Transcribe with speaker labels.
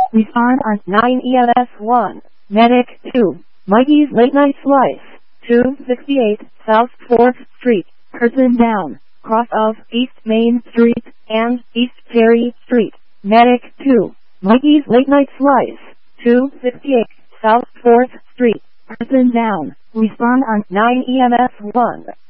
Speaker 1: Respond on 9 EMS 1. Medic 2. Mikey's Late Night Slice. 268 South 4th Street. Person down. Cross of East Main Street and East Perry Street. Medic 2. Mikey's Late Night Slice. 268 South 4th Street. Person down. Respond on 9 EMS 1.